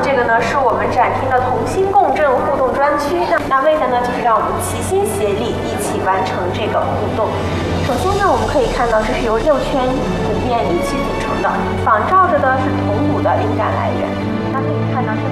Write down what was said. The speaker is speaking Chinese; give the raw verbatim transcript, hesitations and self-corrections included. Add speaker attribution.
Speaker 1: 这个呢是我们展厅的同心共振互动专区，那那为的呢就是让我们齐心协力，一起完成这个互动。首先呢，我们可以看到这是由六圈鼓面一起组成的，仿照着的是铜鼓的灵感来源。那可以看到这。